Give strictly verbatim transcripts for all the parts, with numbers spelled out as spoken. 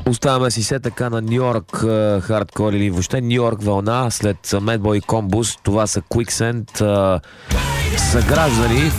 Оставаме си се така на Нью Йорк хардкор или въобще Нью Йорк вълна след Madball и Combust. Това са Quicksand, съграждани.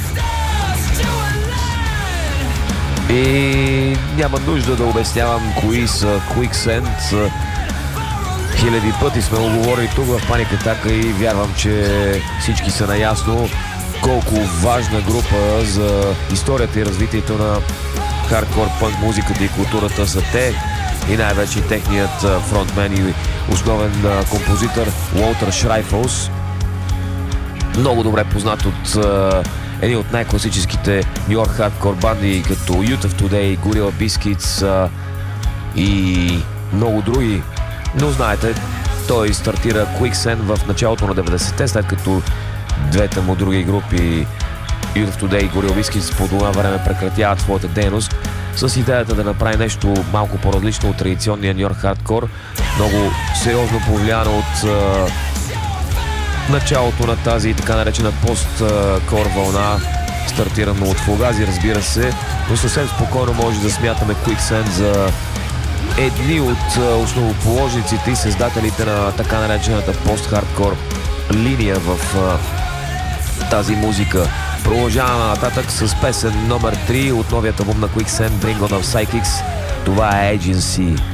И няма нужда да обяснявам кои са Quicksand. Хиляди пъти сме оговорили тук в Паник Атака и вярвам, че всички са наясно колко важна група за историята и развитието на хардкор, пънк музиката и културата са те и най-вече техният фронтмен и основен композитор Уолтер Шрайфелс. Много добре познат от един от най-класическите Нью Йорк хардкор банди като Youth of Today, Gorilla Biscuits и много други. Но знаете, той стартира Quicksand в началото на деветдесетте, след като двете му други групи Youth of Today и Gorilla Biscuits по това време прекратяват своята дейност с идеята да направи нещо малко по-различно от традиционния Нью Йорк хардкор, много сериозно повлияно от а, началото на тази така наречена пост-кор вълна, стартирано от Fugazi, разбира се, но съвсем спокойно може да смятаме Quicksand за едни от основоположниците и създателите на така наречената пост-хардкор линия в а, тази музика. Продължаваме нататък с песен номер три от новият албум на Quicksand, Bring On The Psychics. Това е Agency.